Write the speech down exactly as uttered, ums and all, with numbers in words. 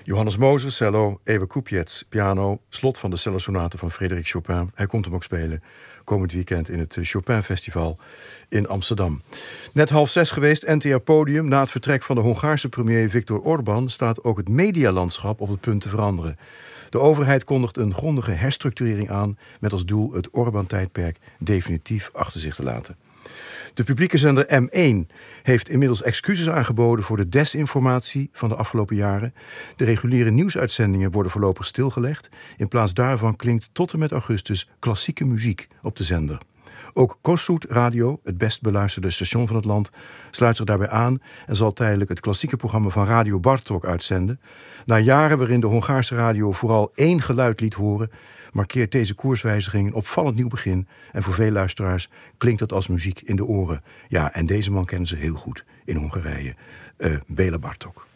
Johannes Moser, cello, Ewa Kupets, piano, slot van de cellosonate van Frédéric Chopin. Hij komt hem ook spelen komend weekend in het Chopin Festival in Amsterdam. Net half zes geweest, N T R Podium. Na het vertrek van de Hongaarse premier Viktor Orbán staat ook het medialandschap op het punt te veranderen. De overheid kondigt een grondige herstructurering aan met als doel het Orbán-tijdperk definitief achter zich te laten. De publieke zender M één heeft inmiddels excuses aangeboden voor de desinformatie van de afgelopen jaren. De reguliere nieuwsuitzendingen worden voorlopig stilgelegd. In plaats daarvan klinkt tot en met augustus klassieke muziek op de zender. Ook Kossuth Radio, het best beluisterde station van het land, sluit zich daarbij aan en zal tijdelijk het klassieke programma van Radio Bartók uitzenden. Na jaren waarin de Hongaarse radio vooral één geluid liet horen, markeert deze koerswijziging een opvallend nieuw begin. En voor veel luisteraars klinkt dat als muziek in de oren. Ja, en deze man kennen ze heel goed in Hongarije. Uh, Béla Bartók.